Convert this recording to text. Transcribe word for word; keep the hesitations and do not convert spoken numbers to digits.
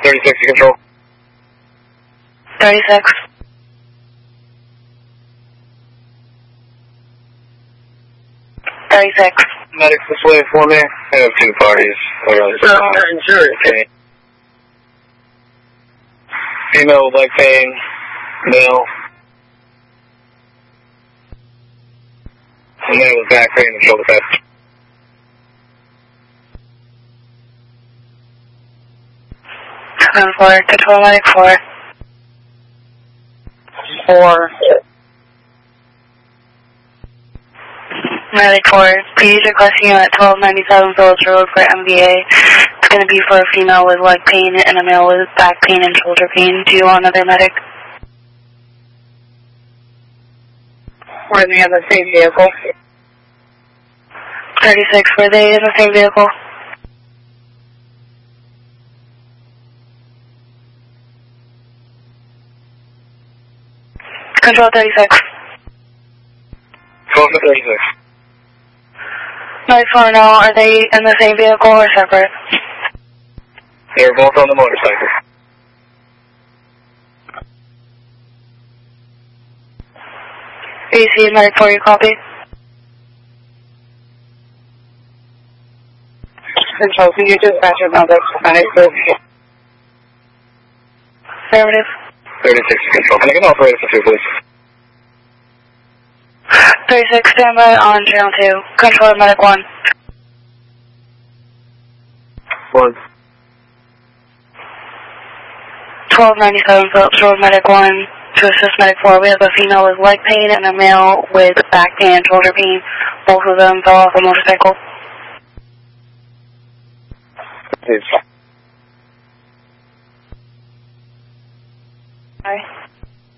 thirty-six to control. thirty-six. thirty-six. Medics this way for me. I have two parties. Okay. Female with leg pain. Male. And male with back pain and shoulder pain. Seven four, control medic four. Four. Medic four, please request you at twelve ninety-seven Phillips Road for M V A. It's going to be for a female with leg pain and a male with back pain and shoulder pain. Do you want another medic? We're in the other same vehicle. thirty-six, were they in the same vehicle? Control thirty-six. twelve to thirty-six. Nice want to know, are they in the same vehicle or separate? They're both on the motorcycle. B C, medic four, you copy? Control, can you dispatch your number for medic group? Affirmative. thirty-six to control. Can I get an operator for two, please? thirty-six, standby on channel two. Control medic one. One. twelve ninety-seven Phillips Road, medic one. To assist medic four, we have a female with leg pain and a male with back pain and shoulder pain. Both of them fell off a motorcycle. Please. Hi.